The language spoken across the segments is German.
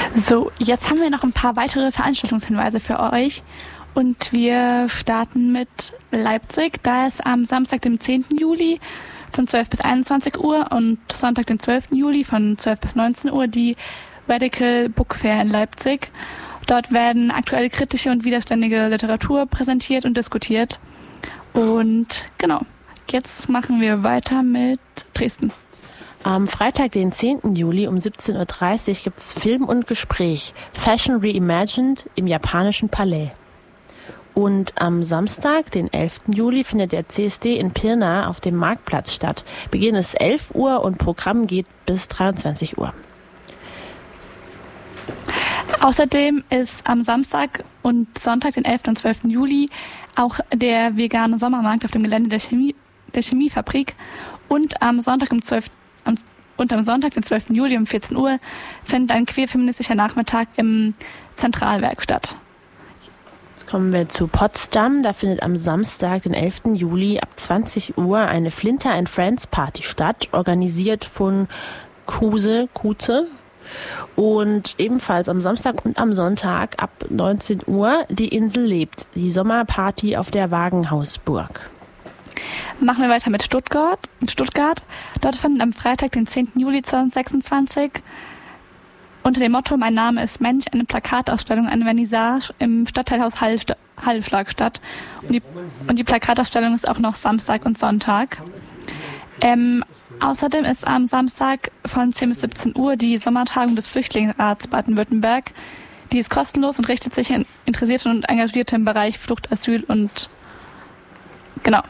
So, jetzt haben wir noch ein paar weitere Veranstaltungshinweise für euch. Und wir starten mit Leipzig. Da ist am Samstag, dem 10. Juli von 12 bis 21 Uhr und Sonntag, den 12. Juli von 12 bis 19 Uhr die Radical Book Fair in Leipzig. Dort werden aktuelle kritische und widerständige Literatur präsentiert und diskutiert. Und genau, jetzt machen wir weiter mit Dresden. Am Freitag, den 10. Juli um 17.30 Uhr gibt es Film und Gespräch Fashion Reimagined im japanischen Palais. Und am Samstag, den 11. Juli, findet der CSD in Pirna auf dem Marktplatz statt. Beginn ist 11 Uhr und Programm geht bis 23 Uhr. Außerdem ist am Samstag und Sonntag, den 11. und 12. Juli, auch der vegane Sommermarkt auf dem Gelände der Chemiefabrik. Und am Sonntag, den 12. Juli um 14 Uhr findet ein queer-feministischer Nachmittag im Zentralwerk statt. Jetzt kommen wir zu Potsdam. Da findet am Samstag, den 11. Juli ab 20 Uhr eine Flinter and Friends Party statt, organisiert von Kuze. Und ebenfalls am Samstag und am Sonntag ab 19 Uhr die Insel lebt, die Sommerparty auf der Wagenhausburg. Machen wir weiter mit Stuttgart. Dort findet am Freitag, den 10. Juli 2026, unter dem Motto Mein Name ist Mensch eine Plakatausstellung, eine Vernissage im Stadtteilhaus Hallschlag statt. Und die Plakatausstellung ist auch noch Samstag und Sonntag. Außerdem ist am Samstag von 10 bis 17 Uhr die Sommertagung des Flüchtlingsrats Baden-Württemberg. Die ist kostenlos und richtet sich an Interessierte und Engagierte im Bereich Flucht, Asyl und genau.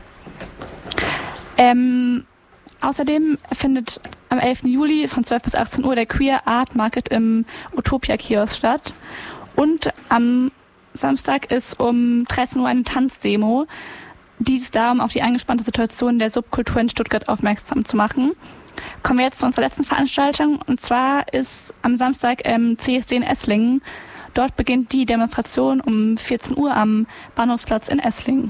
Außerdem findet am 11. Juli von 12 bis 18 Uhr der Queer Art Market im Utopia-Kiosk statt. Und am Samstag ist um 13 Uhr eine Tanzdemo. Dies darum, auf die angespannte Situation der Subkultur in Stuttgart aufmerksam zu machen. Kommen wir jetzt zu unserer letzten Veranstaltung. Und zwar ist am Samstag CSD in Esslingen. Dort beginnt die Demonstration um 14 Uhr am Bahnhofsplatz in Esslingen.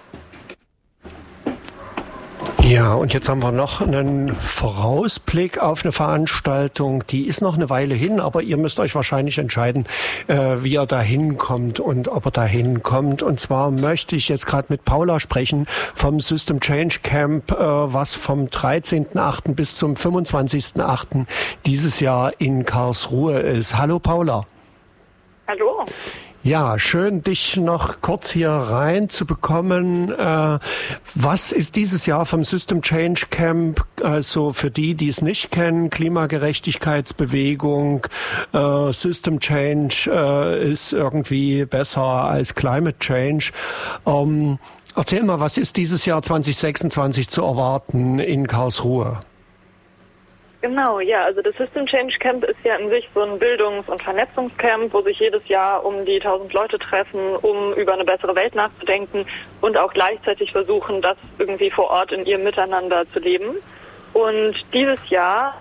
Ja, und jetzt haben wir noch einen Vorausblick auf eine Veranstaltung. Die ist noch eine Weile hin, aber ihr müsst euch wahrscheinlich entscheiden, wie ihr da hinkommt und ob ihr da hinkommt. Und zwar möchte ich jetzt gerade mit Paula sprechen vom System Change Camp, was vom 13.8. bis zum 25.8. dieses Jahr in Karlsruhe ist. Hallo Paula. Hallo. Ja, schön, dich noch kurz hier rein zu bekommen. Was ist dieses Jahr vom System Change Camp, also für die es nicht kennen, Klimagerechtigkeitsbewegung, System Change ist irgendwie besser als Climate Change. Erzähl mal, was ist dieses Jahr 2026 zu erwarten in Karlsruhe? Genau, ja, also das System Change Camp ist ja in sich so ein Bildungs- und Vernetzungscamp, wo sich jedes Jahr um die 1000 Leute treffen, um über eine bessere Welt nachzudenken und auch gleichzeitig versuchen, das irgendwie vor Ort in ihrem Miteinander zu leben. Und dieses Jahr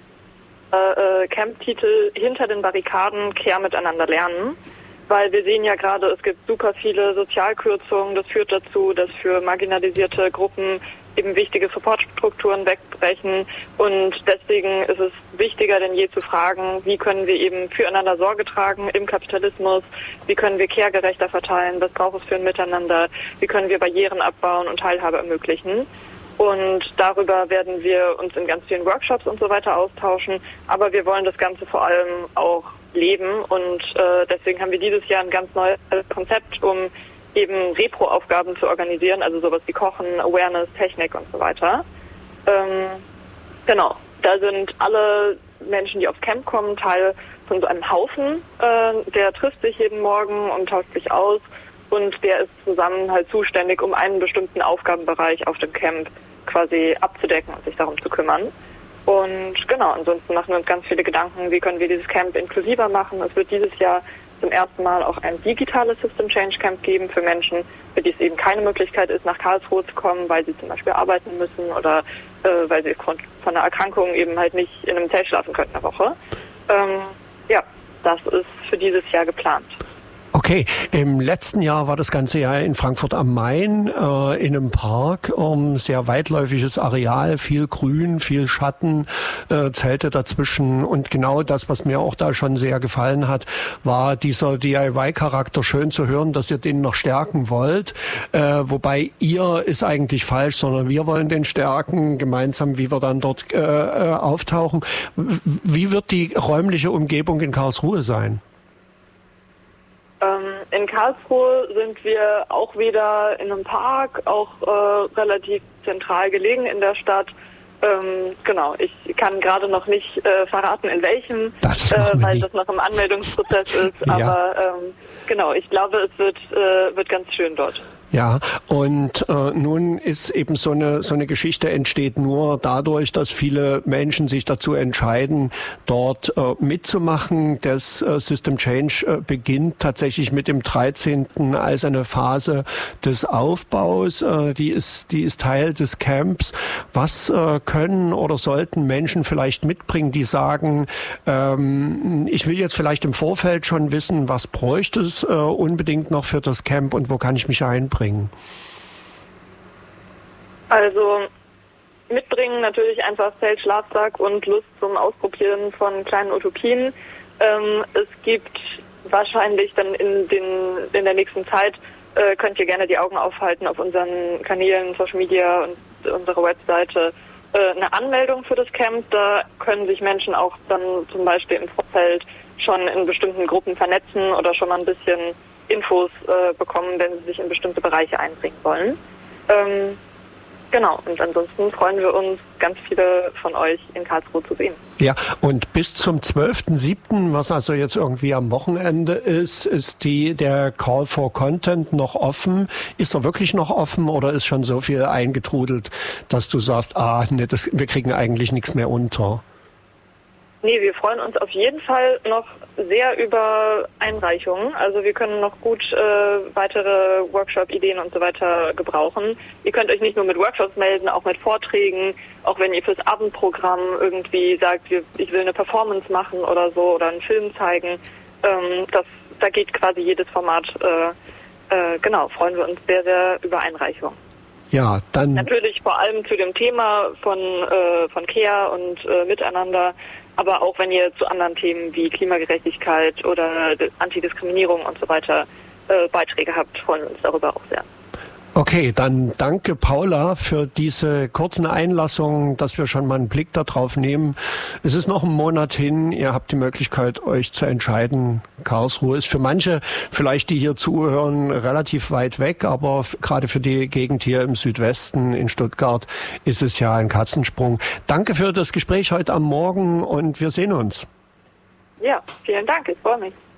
Camptitel Hinter den Barrikaden, Kehr miteinander lernen, weil wir sehen ja gerade, es gibt super viele Sozialkürzungen, das führt dazu, dass für marginalisierte Gruppen eben wichtige Supportstrukturen wegbrechen und deswegen ist es wichtiger denn je zu fragen, wie können wir eben füreinander Sorge tragen im Kapitalismus, wie können wir kehrgerechter verteilen, was braucht es für ein Miteinander, wie können wir Barrieren abbauen und Teilhabe ermöglichen. Und darüber werden wir uns in ganz vielen Workshops und so weiter austauschen, aber wir wollen das Ganze vor allem auch leben und deswegen haben wir dieses Jahr ein ganz neues Konzept, um eben Repro-Aufgaben zu organisieren, also sowas wie Kochen, Awareness, Technik und so weiter. Genau, da sind alle Menschen, die aufs Camp kommen, Teil von so einem Haufen, der trifft sich jeden Morgen und tauscht sich aus und der ist zusammen halt zuständig, um einen bestimmten Aufgabenbereich auf dem Camp quasi abzudecken und sich darum zu kümmern. Und genau, ansonsten machen wir uns ganz viele Gedanken, wie können wir dieses Camp inklusiver machen. Es wird dieses Jahr zum ersten Mal auch ein digitales System Change Camp geben für Menschen, für die es eben keine Möglichkeit ist, nach Karlsruhe zu kommen, weil sie zum Beispiel arbeiten müssen oder weil sie aufgrund von einer Erkrankung eben halt nicht in einem Zelt schlafen können in der Woche. Ja, das ist für dieses Jahr geplant. Okay, im letzten Jahr war das ganze Jahr in Frankfurt am Main in einem Park, sehr weitläufiges Areal, viel Grün, viel Schatten, Zelte dazwischen und genau das, was mir auch da schon sehr gefallen hat, war dieser DIY-Charakter. Schön zu hören, dass ihr den noch stärken wollt, wobei ihr ist eigentlich falsch, sondern wir wollen den stärken, gemeinsam, wie wir dann dort auftauchen. Wie wird die räumliche Umgebung in Karlsruhe sein? In Karlsruhe sind wir auch wieder in einem Park, auch relativ zentral gelegen in der Stadt. Genau, ich kann gerade noch nicht verraten, in welchem, weil das noch im Anmeldungsprozess ist. Ja. Aber genau, ich glaube, es wird ganz schön dort. Ja, und nun ist eben so eine Geschichte entsteht nur dadurch, dass viele Menschen sich dazu entscheiden, dort mitzumachen. Das System Change beginnt tatsächlich mit dem 13. als eine Phase des Aufbaus. Die ist Teil des Camps. Was können oder sollten Menschen vielleicht mitbringen, die sagen, ich will jetzt vielleicht im Vorfeld schon wissen, was bräuchte es unbedingt noch für das Camp und wo kann ich mich einbringen? Also mitbringen natürlich einfach Zelt, Schlafsack und Lust zum Ausprobieren von kleinen Utopien. Es gibt wahrscheinlich dann in der nächsten Zeit, könnt ihr gerne die Augen aufhalten auf unseren Kanälen, Social Media und unserer Webseite, eine Anmeldung für das Camp. Da können sich Menschen auch dann zum Beispiel im Vorfeld schon in bestimmten Gruppen vernetzen oder schon mal ein bisschen Infos bekommen, wenn sie sich in bestimmte Bereiche einbringen wollen. Genau, und ansonsten freuen wir uns, ganz viele von euch in Karlsruhe zu sehen. Ja, und bis zum 12.07., was also jetzt irgendwie am Wochenende ist der Call for Content noch offen? Ist er wirklich noch offen oder ist schon so viel eingetrudelt, dass du sagst, wir kriegen eigentlich nichts mehr unter? Nee, wir freuen uns auf jeden Fall noch sehr über Einreichungen. Also wir können noch gut weitere Workshop-Ideen und so weiter gebrauchen. Ihr könnt euch nicht nur mit Workshops melden, auch mit Vorträgen. Auch wenn ihr fürs Abendprogramm irgendwie sagt, ich will eine Performance machen oder so oder einen Film zeigen. Da geht quasi jedes Format. Genau, freuen wir uns sehr, sehr über Einreichungen. Ja, dann natürlich vor allem zu dem Thema von Care und Miteinander. Aber auch wenn ihr zu anderen Themen wie Klimagerechtigkeit oder Antidiskriminierung und so weiter Beiträge habt, freuen wir uns darüber auch sehr. Okay, dann danke Paula für diese kurzen Einlassungen, dass wir schon mal einen Blick darauf nehmen. Es ist noch ein Monat hin, ihr habt die Möglichkeit, euch zu entscheiden. Karlsruhe ist für manche, vielleicht die hier zuhören, relativ weit weg, aber gerade für die Gegend hier im Südwesten in Stuttgart ist es ja ein Katzensprung. Danke für das Gespräch heute am Morgen und wir sehen uns. Ja, vielen Dank, ich freue mich.